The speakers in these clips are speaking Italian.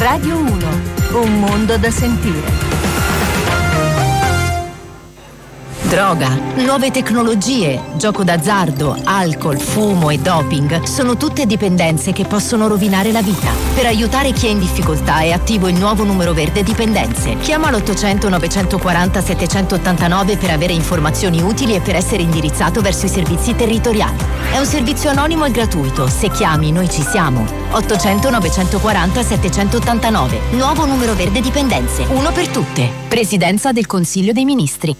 Radio 1, un mondo da sentire. Droga, nuove tecnologie, gioco d'azzardo, alcol, fumo e doping sono tutte dipendenze che possono rovinare la vita. Per aiutare chi è in difficoltà è attivo il nuovo numero verde dipendenze. Chiama l'800 940 789 per avere informazioni utili e per essere indirizzato verso i servizi territoriali. È un servizio anonimo e gratuito. Se chiami, noi ci siamo. 800 940 789. Nuovo numero verde dipendenze. Uno per tutte. Presidenza del Consiglio dei Ministri.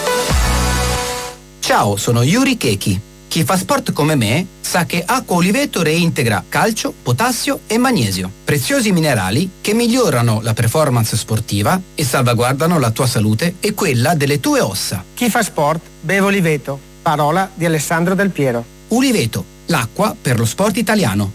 Ciao, sono Yuri Keki. Chi fa sport come me sa che Acqua Oliveto reintegra calcio, potassio e magnesio, preziosi minerali che migliorano la performance sportiva e salvaguardano la tua salute e quella delle tue ossa. Chi fa sport beve Oliveto. Parola di Alessandro Del Piero. Oliveto, l'acqua per lo sport italiano.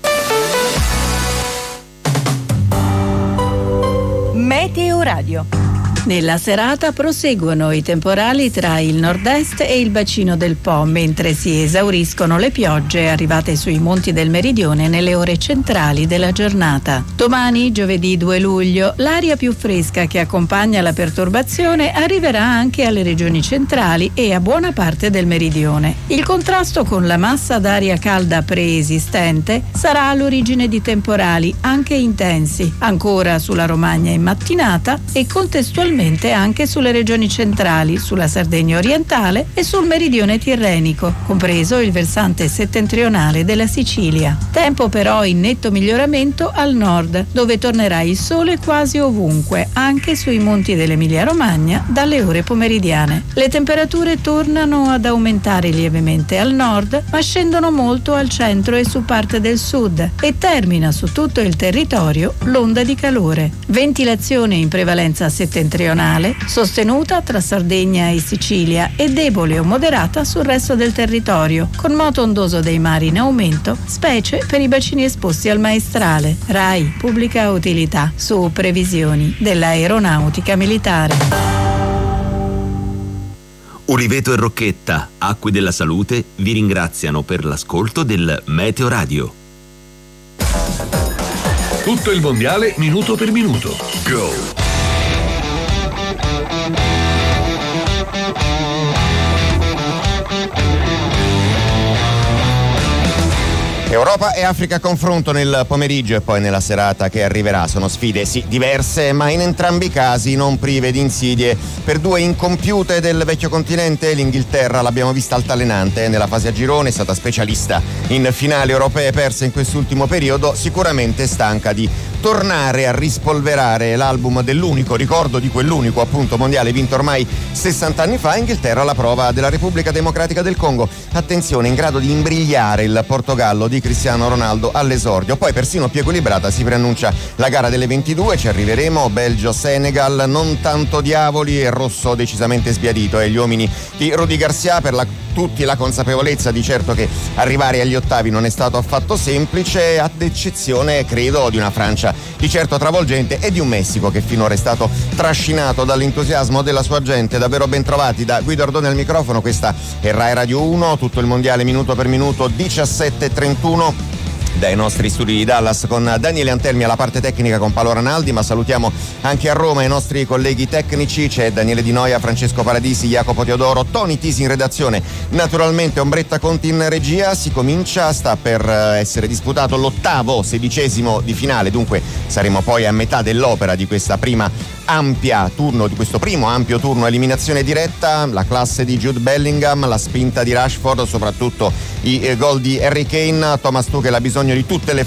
Meteo Radio. Nella serata proseguono i temporali tra il nord-est e il bacino del Po, mentre si esauriscono le piogge arrivate sui monti del meridione nelle ore centrali della giornata. Domani, giovedì 2 luglio, l'aria più fresca che accompagna la perturbazione arriverà anche alle regioni centrali e a buona parte del meridione. Il contrasto con la massa d'aria calda preesistente sarà all'origine di temporali anche intensi, ancora sulla Romagna in mattinata e contestualmente anche sulle regioni centrali, sulla Sardegna orientale e sul meridione tirrenico, compreso il versante settentrionale della Sicilia. Tempo però in netto miglioramento al nord, dove tornerà il sole quasi ovunque, anche sui monti dell'Emilia-Romagna dalle ore pomeridiane. Le temperature tornano ad aumentare lievemente al nord, ma scendono molto al centro e su parte del sud e termina su tutto il territorio l'onda di calore. Ventilazione in prevalenza settentrionale, sostenuta tra Sardegna e Sicilia e debole o moderata sul resto del territorio, con moto ondoso dei mari in aumento, specie per i bacini esposti al maestrale. RAI Pubblica Utilità, su previsioni dell'aeronautica militare. Oliveto e Rocchetta, Acque della Salute, vi ringraziano per l'ascolto del Meteo Radio. Tutto il mondiale minuto per minuto. Go! Europa e Africa a confronto nel pomeriggio e poi nella serata che arriverà. Sono sfide sì diverse, ma in entrambi i casi non prive di insidie. Per due incompiute del vecchio continente, l'Inghilterra l'abbiamo vista altalenante nella fase a girone, è stata specialista in finali europee perse in quest'ultimo periodo, sicuramente stanca di tornare a rispolverare l'album dell'unico, ricordo di quell'unico appunto mondiale vinto ormai 60 anni fa. Inghilterra alla prova della Repubblica Democratica del Congo, attenzione, in grado di imbrigliare il Portogallo di Cristiano Ronaldo all'esordio. Poi persino più equilibrata si preannuncia la gara delle 22, ci arriveremo. Belgio-Senegal, non tanto diavoli e rosso decisamente sbiadito, e gli uomini di Rudy Garcia, per tutti la consapevolezza di certo che arrivare agli ottavi non è stato affatto semplice, ad eccezione credo di una Francia di certo travolgente e di un Messico che finora è stato trascinato dall'entusiasmo della sua gente. Davvero ben trovati da Guido Ardone al microfono, questa è Rai Radio 1, tutto il mondiale minuto per minuto, 17:31 dai nostri studi di Dallas con Daniele Antelmi alla parte tecnica con Paolo Ranaldi, ma salutiamo anche a Roma i nostri colleghi tecnici, c'è Daniele Di Noia, Francesco Paradisi, Jacopo Teodoro, Tony Tisi in redazione, naturalmente Ombretta Conti in regia. Si comincia, sta per essere disputato l'ottavo, 16° di finale, dunque saremo poi a metà dell'opera di questa prima ampia turno, di questo primo ampio turno eliminazione diretta. La classe di Jude Bellingham, la spinta di Rashford, soprattutto i gol di Harry Kane. Thomas Tuchel ha bisogno di tutte le